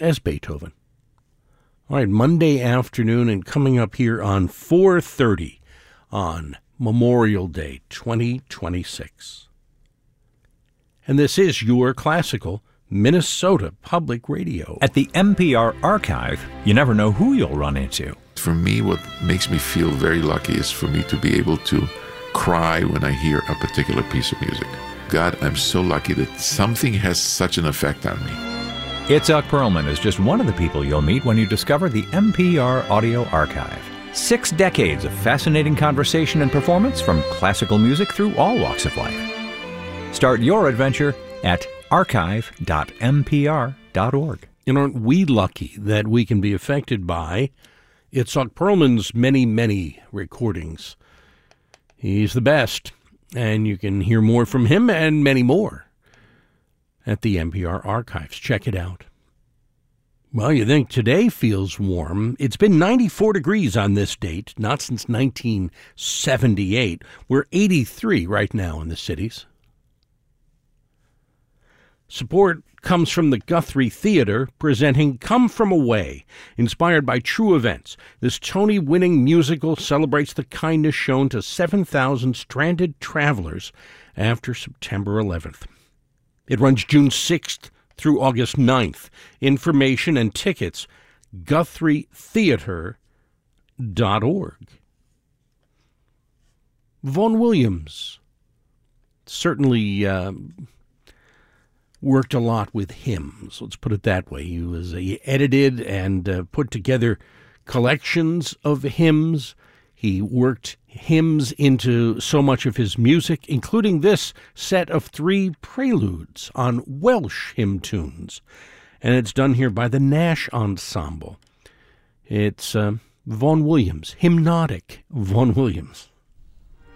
as Beethoven. All right, Monday afternoon and coming up here on 4:30 on Memorial Day 2026. And this is your classical Minnesota Public Radio. At the NPR Archive, you never know who you'll run into. For me, what makes me feel very lucky is for me to be able to cry when I hear a particular piece of music. God, I'm so lucky that something has such an effect on me. Itzhak Perlman is just one of the people you'll meet when you discover the NPR Audio Archive. 6 decades of fascinating conversation and performance from classical music through all walks of life. Start your adventure at archive.npr.org. And aren't we lucky that we can be affected by Itzhak Perlman's many, many recordings? He's the best, and you can hear more from him and many more at the NPR Archives. Check it out. Well, you think today feels warm. It's been 94 degrees on this date, not since 1978. We're 83 right now in the cities. Support comes from the Guthrie Theater, presenting Come From Away, inspired by true events. This Tony-winning musical celebrates the kindness shown to 7,000 stranded travelers after September 11th. It runs June 6th through August 9th. Information and tickets, GuthrieTheater.org. Vaughan Williams certainly worked a lot with hymns. Let's put it that way. He edited and put together collections of hymns. He worked hymns into so much of his music, including this set of 3 preludes on Welsh hymn tunes. And it's done here by the Nash Ensemble. It's Vaughan Williams, Hymnotic Vaughan Williams.